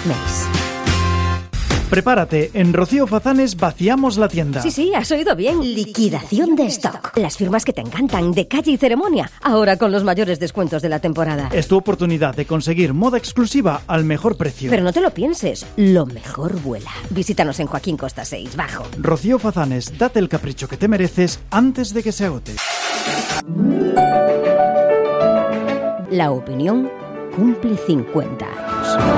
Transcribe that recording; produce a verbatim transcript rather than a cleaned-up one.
Mace. Prepárate, en Rocío Fazanes vaciamos la tienda. Sí, sí, has oído bien. Liquidación de stock. Las firmas que te encantan, de calle y ceremonia, ahora con los mayores descuentos de la temporada. Es tu oportunidad de conseguir moda exclusiva al mejor precio. Pero no te lo pienses, lo mejor vuela. Visítanos en Joaquín Costa seis, Bajo. Rocío Fazanes, date el capricho que te mereces antes de que se agote. La opinión cumple cincuenta años.